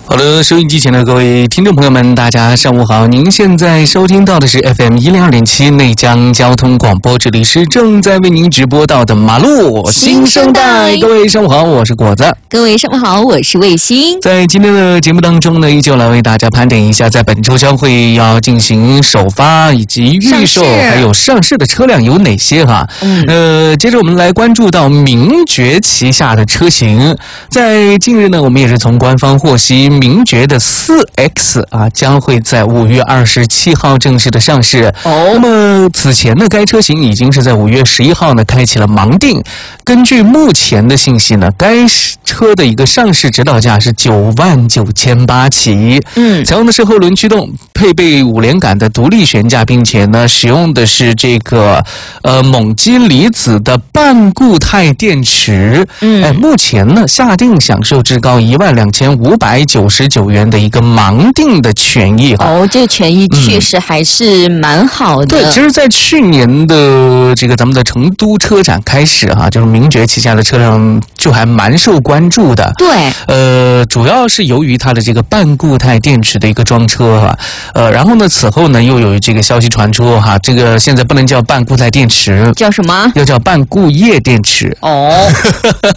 好的，收音机前的各位听众朋友们，大家上午好！您现在收听到的是 FM 102.7内江交通广播，这里是正在为您直播到的马路新生代。各位上午好，我是果子。 各位上午好，我是卫星。 在今天的节目当中呢，依旧来为大家盘点一下，在本周将会要进行首发以及预售还有上市的车辆有哪些哈？接着我们来关注到名爵旗下的车型，在近日呢，我们也是从官方获悉。名爵的 4X 将会在5月27号正式的上市。那么此前呢，该车型已经是在5月11号呢开启了盲定。根据目前的信息呢，该车的一个上市指导价是99800起。采用的是后轮驱动，配备5连杆的独立悬架，并且呢使用的是这个锰基离子的半固态电池。目前呢下定享受至高12599元的一个盲定的权益这个权益确实还是蛮好的。 对，其实在去年的这个咱们的成都车展开始就是名爵旗下的车辆就还蛮受关注的。 对， 主要是由于它的这个半固态电池的一个装车然后呢此后呢又有这个消息传出这个现在不能叫半固态电池， 叫什么？ 要叫半固液电池。